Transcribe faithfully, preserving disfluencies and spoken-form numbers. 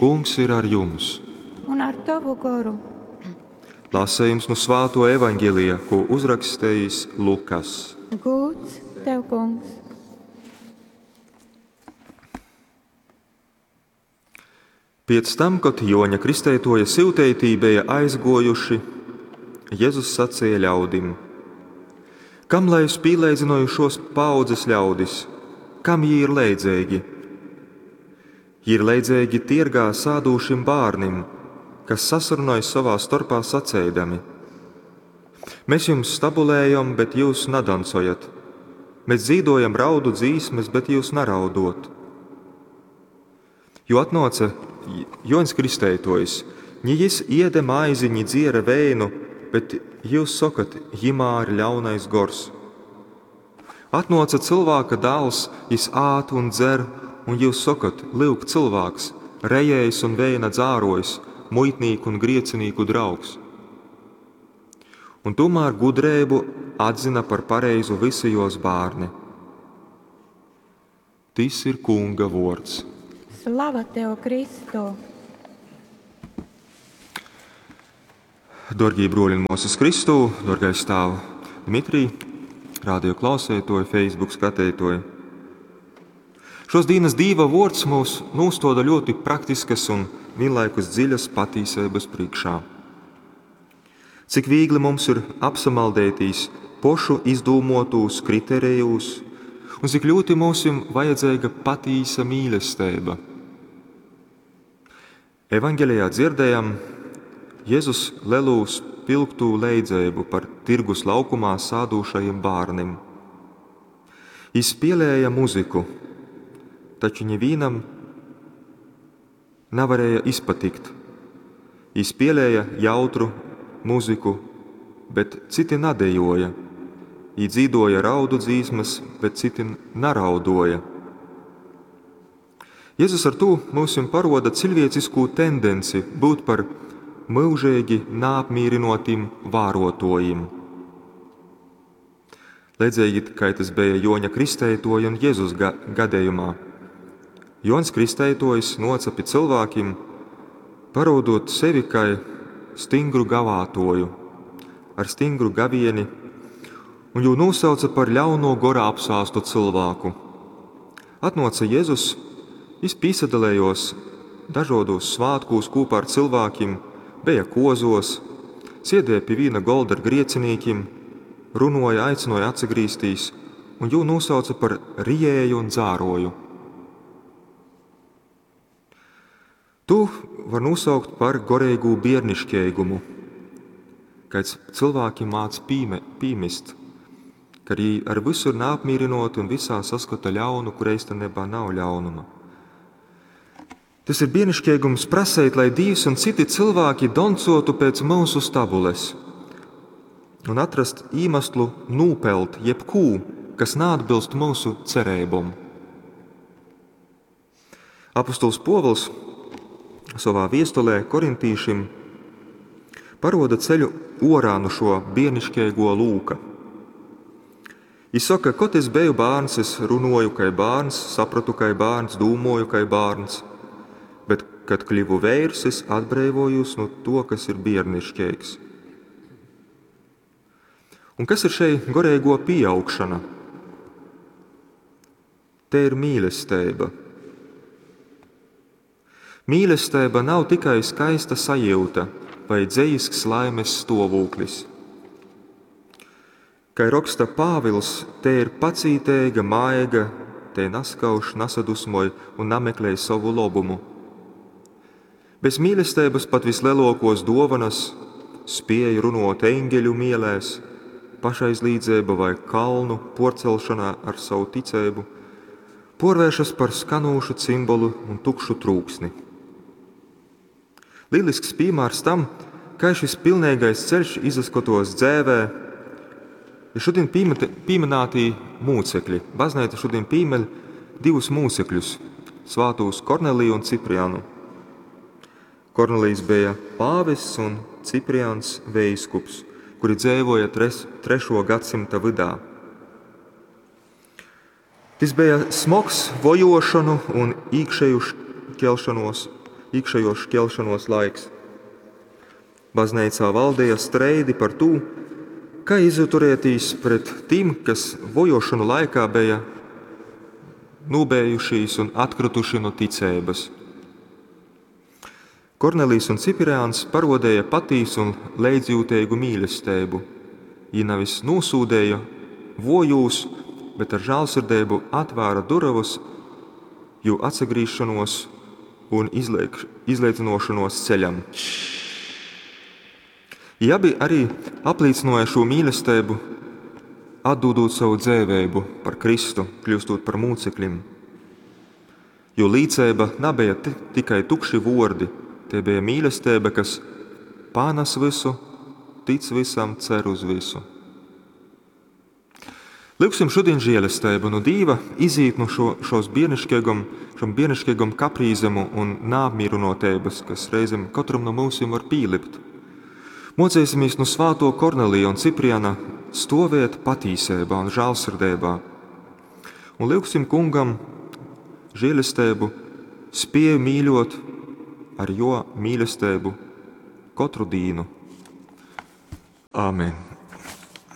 Kungs ir ar jums. Un ar tavu garu. Lasējums no Svētā evaņģēlijā, ko uzrakstījis Lukas. Gods tev, Kungs. Pēc tam, kad Joņa Kristētoja siltētī bija aizgojuši, Jēzus sacīja ļaudim: Kam lai es pīlēdzinoju šos paudzes ļaudis, kam jī ir leidzēgi? Jī ir leidzēgi tirgā sādūšim bārnim, kas sasarunāja savā starpā sacēdami: Mēs jums stabulējam, bet jūs nadancojat. Mēs dzīdojam raudu dzīsmes, bet jūs neraudot. Jo atnāca Joņs Kristētojs, ni jis iede maizi, ni dziera vēnu, bet jūs sakat, jimā ir ļaunais gors. Atnāca cilvēka dēls, jis āt un dzer, un jūs sakat, lūk cilvēks, rejējs un vēna dzārojs, muitnīku un griecinīku draugs. Un tomēr gudrību atzina par pareizu visi jos bārni. Tas ir Kunga vārds. Slava tev, Kristu! Dorgie broļi un mūsas Kristū, dorgais stāv Dmitrij, radio klausētoji, Facebook skatētoji. Šos dienas Dīva vārds mūs nostāda ļoti praktiskas un vienlaikus dziļas patīsības priekšā. Cik viegli mums ir apsamaldētīs pošu izdūmotūs kriterijus, un cik ļoti mums ir vajadzīga patīsa mīlestība. Evaņģēlijā dzirdējam Jēzus lelūs pilktū leidzēbu par tirgus laukumā sādūšajiem bārnim. Jis pielēja muziku, taču nevienam nevarēja izpatikt. Jis pielēja jautru muziku, bet citi nadejoja. Jī dzīdoja raudu dzīsmes, bet citi naraudoja. Jēzus ar to mums paroda cilvēcisku tendenci būt par mūžīgi nāpmīrinotim vārotojim. Līdzīgi, kā tas bija Joņa Kristētoja un Jēzus ga- gadījumā. Joņs Kristētojs nocapi cilvēkiem, parodot sevi kā stingru gavātoju, ar stingru gavieni, un jū nosauca par ļauno gorā apsāstu cilvēku. Atnāca Jēzus, jis pīsadalējos dažādos svātkos kopā ar cilvēkiem, bija kozos, sēdēja pie vīna golda ar griecinīkiem, runoja, aicinoja atsagrīstīs, un jū nosauca par rijēju un dzāroju. Tu var nosaukt par goreigu bierniškeigumu, kāds cilvēki māc pīme, pīmist, ka arī ar visur nāpmīrinot un visā saskata ļaunu, kur eistanībā nav ļaunuma. Tas ir bierniškeigums prasēt, lai Dievs un citi cilvēki doncotu pēc mūsu stabules un atrast īmeslu nūpelt jebkū, kas neatbilst mūsu cerībām. Apostols Povuls savā viestulē korintīšiem paroda ceļu orā no šo bierniškeigo lūka. Viņš saka, kad es biju bērns, es runoju kā bērns, sapratu kā bērns, dūmoju kā bērns, bet, kad kļuvu veirs, es atbrīvojos no to, kas ir bierniškeigs. Un kas ir šeit goreigo pieaugšana? Te ir mīlestība. Mīlestība nav tikai skaista sajūta vai dzejisks laimes stāvoklis. Kā raksta Pāvils, te ir pacītēga, maiga, te naskauš, nasadusmoj un nameklēj savu labumu. Bez mīlestības pat vislielākos dāvanas, spēja runot eņģeļu mielēs, pašaizlīdzība vai kalnu porcelšanā ar savu ticību, porvēršas par skanūšu cimbolu un tukšu trūksni. Lielisks piemērs tam, kā šis pilnīgais ceļš izskatos dzēvē, ir šodien pieminētī mūcekļi. Baznīca šodien piemin divus mūcekļus – svātos Korneliju un Ciprianu. Kornelijs bija pāvests un Ciprians veiskups, kuri dzīvoja tres, trešo gadsimta vidā. Tas bija smogs vojošanu un īkšēju šķelšanos, iekšējo šķelšanos laiks. Baznīcā valdīja streidi par to, kā izturēties pret tiem, kas vojošanu laikā bija nobējušies un atkrituši no ticības. Kornelijs un Cipirāns parodēja patiesu un leidzjūtīgu mīlestību. Viņi nevis nosūdēja vojūs, bet ar žēlsirdību atvēra durvis jų atsagrīšanos un izliek, izliecinošanos ceļam. Viņi abi arī apliecināja šo mīlestību, atdodot savu dzīvību par Kristu, kļūstot par mūcekļiem. Jo līdzība nebija t- tikai tukši vārdi, tie bija mīlestība, kas pārnes visu, tic visam, cer uz visu. Lūksim šodien žēlastību no Dieva iziet no šo, šos bērnišķīgam, šom bērnišķīgam kaprīzam un nāpmierunotības, kas reizēm katram no mums var pīlipt. Mocēsimies no svāto Kornelija un Cipriana stāvēt patīsībā un žēlsirdībā. Un lūksim kungam žēlastību, spēju mīļot ar jo mīlestību katru dienu. Āmen.